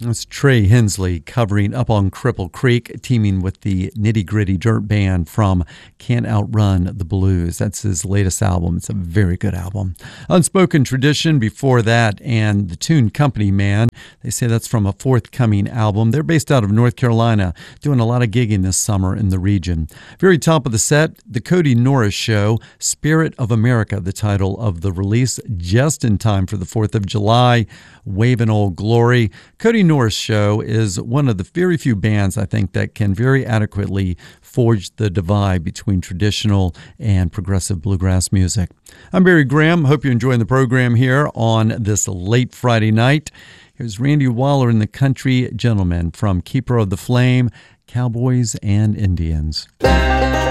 That's Trey Hensley covering Up on Cripple Creek, teaming with the Nitty Gritty Dirt Band from Can't Outrun the Blues. That's his latest album. It's a very good album. Unspoken Tradition before that, and The Tune Company Man. They say that's from a forthcoming album. They're based out of North Carolina, doing a lot of gigging this summer in the region. Very top of the set, The Cody Norris Show, Spirit of America, the title of the release, just in time for the 4th of July. Wavin' Old Glory. Cody Norris Show is one of the very few bands, I think, that can very adequately forge the divide between traditional and progressive bluegrass music. I'm Barry Graham. Hope you're enjoying the program here on this late Friday night. Here's Randy Waller and the Country Gentlemen from Keeper of the Flame, Cowboys and Indians.